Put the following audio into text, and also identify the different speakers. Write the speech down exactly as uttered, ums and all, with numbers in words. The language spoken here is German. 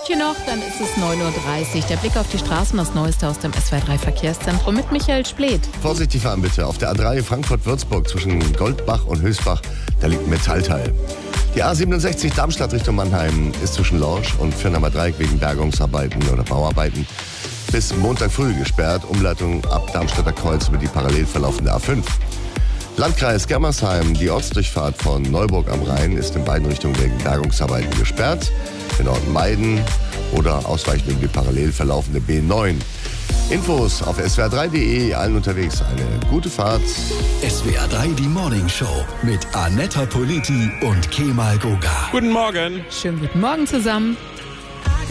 Speaker 1: Minütchen noch, dann ist es neun Uhr dreißig. Der Blick auf die Straßen, das Neueste aus dem S W R drei Verkehrszentrum mit Michael Spleth.
Speaker 2: Vorsichtig fahren bitte. Auf der A drei Frankfurt-Würzburg zwischen Goldbach und Höchstbach, da liegt ein Metallteil. Die A siebenundsechzig Darmstadt Richtung Mannheim ist zwischen Lorsch und Firnheimer Dreieck wegen Bergungsarbeiten oder Bauarbeiten bis Montag früh gesperrt. Umleitung ab Darmstädter Kreuz über die parallel verlaufende A fünf. Landkreis Germersheim, die Ortsdurchfahrt von Neuburg am Rhein ist in beiden Richtungen wegen Bergungsarbeiten gesperrt. Den Ort meiden oder ausweichen wegen die parallel verlaufende B neun. Infos auf s w r drei punkt de, allen unterwegs eine gute Fahrt.
Speaker 3: S W R drei, die Morning Show mit Annetta Politi und Kemal Goga.
Speaker 4: Guten Morgen.
Speaker 1: Schönen guten Morgen zusammen.